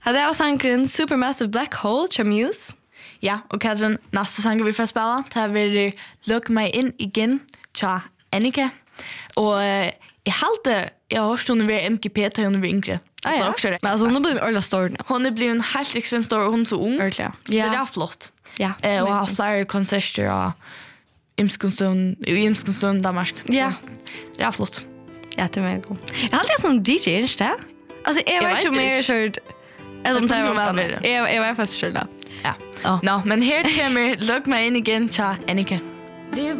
Hade jag sangen Supermassive Black Hole till Muse. Ja, och kanske nästa sång vi får spela tar vi Look Me In igen tja Annika. Och jag har hört hon är MGP till hon är yngre. Ja. Men alltså hon har blivit ordentligt stor nu. Hon är blivit helt extremt stor och hon är så ung. Ordentligt. Det är flott. Ja. Och har flera konserter och Imskonstund Danmark. Ja. Det är flott. Ja, det är god. Jag har alltid som DJ, inte det? Alltså, jag vet inte mer kört... Eller om det var jag var faktiskt kört då. Ja. No, men här kommer Look Me In igen tja Annika. Det